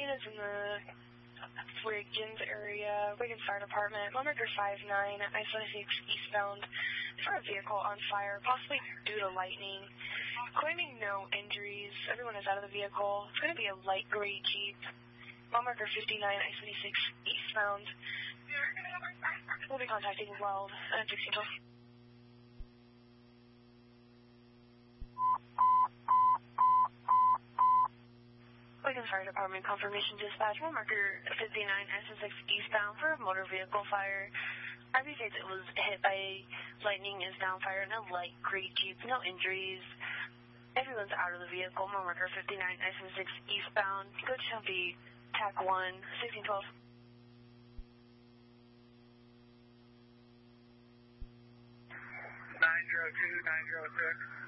units in the Wiggins area, Wiggins Fire Department, Lawmaker 59, I-76 eastbound for a vehicle on fire, possibly due to lightning. Claiming no injuries. Everyone is out of the vehicle. It's going to be a light gray Jeep. Lawmaker 59, I-76 eastbound. We'll be contacting Weld at 1612. Wiggins Fire Department confirmation dispatch, Lawmaker 59, I-76 eastbound for a motor vehicle fire. RV states it was hit by lightning, is down fire in a light gray Jeep, no injuries. Everyone's out of the vehicle. Lawmaker 59, I-76 eastbound. Good Chumpy, TAC 1, 1612. 902, 906.